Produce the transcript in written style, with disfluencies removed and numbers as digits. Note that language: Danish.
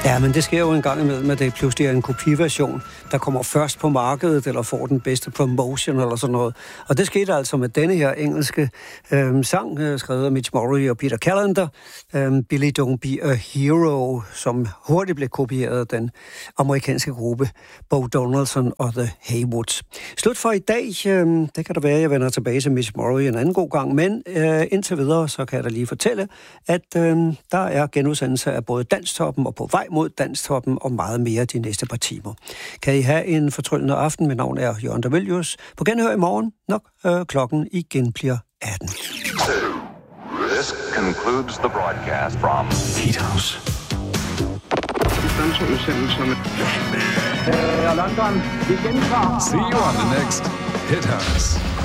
Ja, men det sker jo en gang imellem, at det pludselig er en kopiversion, der kommer først på markedet, eller får den bedste promotion, eller sådan noget. Og det skete altså med denne her engelske sang, skrevet af Mitch Morley og Peter Callender, Billy Don't Be a Hero, som hurtigt blev kopieret af den amerikanske gruppe Bo Donaldson og The Haywoods. Slut for i dag. Det kan da være, at jeg vender tilbage til Mitch Morley en anden god gang, men indtil videre, så kan jeg da lige fortælle, at der er genudsendelser af både Danstoppen og På vej mod Danstoppen og meget mere de næste par timer. Kan I have en fortryllende aften? Mit navn er Jørgen Davelius. På genhør i morgen, nok klokken igen bliver 18. This concludes the broadcast from Heat House. London, vi gentager. See you on the next Hit House.